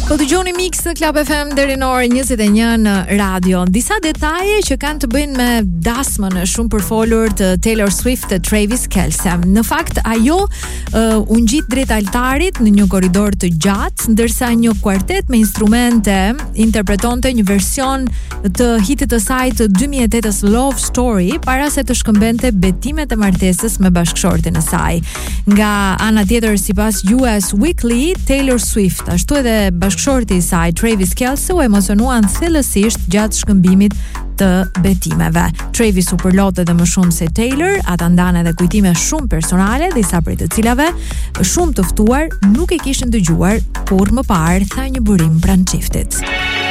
Po dëgjoni Mix në Club FM deri në orën 21 në radio. Disa detaje që kanë të bëjnë me dasmën e shumë përfolur të Taylor Swift të Travis Kelce. Në fakt, ajo u ngjit drejt altarit në një korridor të gjatë, ndërsa një kuartet me instrumente interpretonte një version të hitit të saj të 2008-s Love Story para se të shkëmbente betimet e martesës me bashkëshortin e saj. Nga ana tjetër, sipas US Weekly, Taylor Swift ashtu edhe bashkëshorti i saj Travis Kelce u emocionuan thellësisht gjatë shkëmbimit të betimeve. Travis u përlot edhe më shumë se Taylor, ata ndanë edhe kujtime shumë personale, disa prej të cilave shumë të ftuar nuk e kishin dëgjuar kur më parë, tha një burim pranë çiftit.